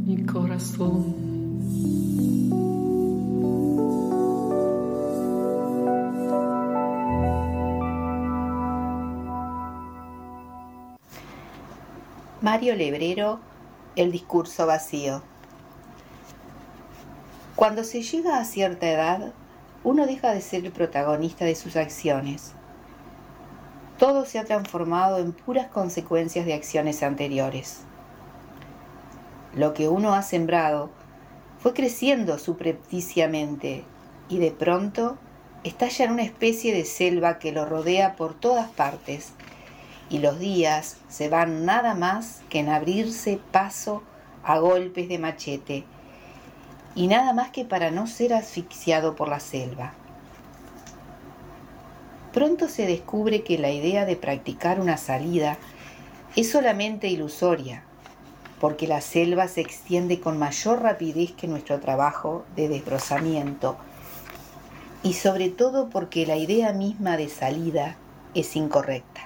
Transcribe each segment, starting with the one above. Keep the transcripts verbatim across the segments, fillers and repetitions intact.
mi corazón. Mario Lebrero, El discurso vacío. Cuando se llega a cierta edad, uno deja de ser el protagonista de sus acciones. Todo se ha transformado en puras consecuencias de acciones anteriores. Lo que uno ha sembrado fue creciendo subrepticiamente y de pronto estalla en una especie de selva que lo rodea por todas partes, y los días se van nada más que en abrirse paso a golpes de machete, y nada más que para no ser asfixiado por la selva. Pronto se descubre que la idea de practicar una salida es solamente ilusoria, porque la selva se extiende con mayor rapidez que nuestro trabajo de desbrozamiento, y sobre todo porque la idea misma de salida es incorrecta.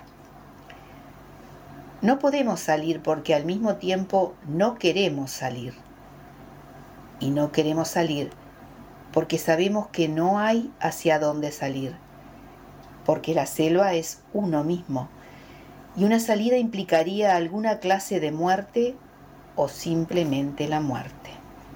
No podemos salir porque al mismo tiempo no queremos salir. Y no queremos salir porque sabemos que no hay hacia dónde salir, porque la selva es uno mismo, y una salida implicaría alguna clase de muerte o simplemente la muerte.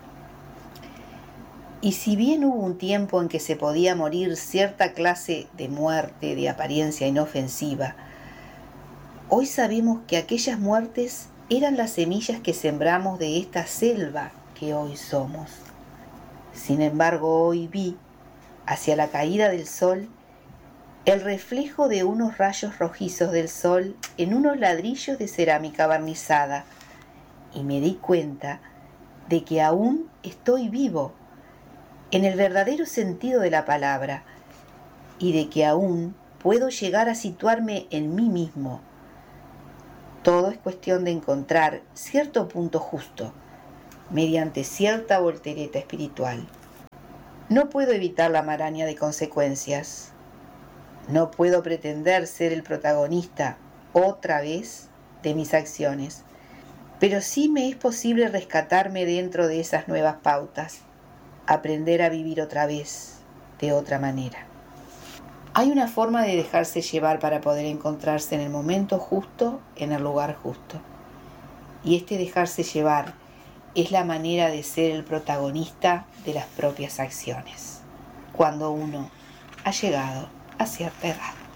Y si bien hubo un tiempo en que se podía morir cierta clase de muerte de apariencia inofensiva, hoy sabemos que aquellas muertes eran las semillas que sembramos de esta selva que hoy somos. Sin embargo, hoy vi, hacia la caída del sol, el reflejo de unos rayos rojizos del sol en unos ladrillos de cerámica barnizada, y me di cuenta de que aún estoy vivo, en el verdadero sentido de la palabra, y de que aún puedo llegar a situarme en mí mismo. Todo es cuestión de encontrar cierto punto justo, mediante cierta voltereta espiritual. No puedo evitar la maraña de consecuencias. No puedo pretender ser el protagonista otra vez de mis acciones, pero sí me es posible rescatarme dentro de esas nuevas pautas, aprender a vivir otra vez, de otra manera. Hay una forma de dejarse llevar para poder encontrarse en el momento justo, en el lugar justo. Y este dejarse llevar es la manera de ser el protagonista de las propias acciones, cuando uno ha llegado a cierta edad.